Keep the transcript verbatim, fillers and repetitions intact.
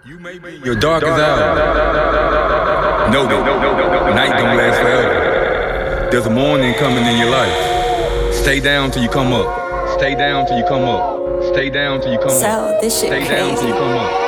You may be your darkest hour. Know that night don't last forever. There's a morning coming in your life. Stay down till you come up. Stay down till you come up. Stay down till you come up. So this shit Stay down till you crazy. come up.